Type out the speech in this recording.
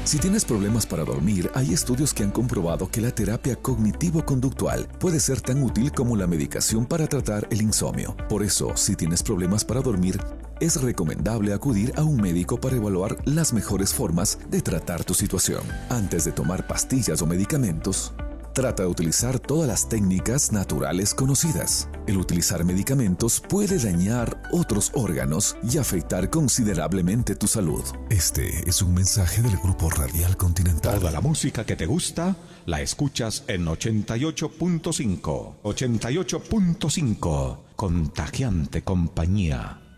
Si tienes problemas para dormir, hay estudios que han comprobado que la terapia cognitivo-conductual puede ser tan útil como la medicación para tratar el insomnio. Por eso, si tienes problemas para dormir, es recomendable acudir a un médico para evaluar las mejores formas de tratar tu situación. Antes de tomar pastillas o medicamentos, trata de utilizar todas las técnicas naturales conocidas. El utilizar medicamentos puede dañar otros órganos y afectar considerablemente tu salud. Este es un mensaje del Grupo Radial Continental. Toda la música que te gusta la escuchas en 88.5. 88.5. Contagiante compañía.